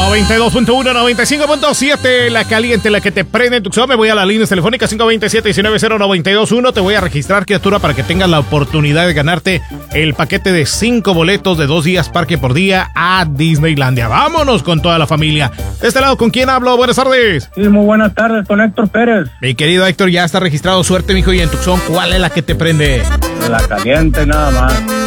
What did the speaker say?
92.1, 95.7, la caliente, la que te prende en Tucson. Me voy a las líneas telefónicas 527-190921. Te voy a registrar, criatura, para que tengas la oportunidad de ganarte el paquete de 5 boletos de 2 días parque por día a Disneylandia. Vámonos con toda la familia. De este lado, ¿con quién hablo? Buenas tardes. Sí, muy buenas tardes, con Héctor Pérez. Mi querido Héctor, ya está registrado. Suerte, mijo. Y en Tucson, ¿cuál es la que te prende? La caliente nada más.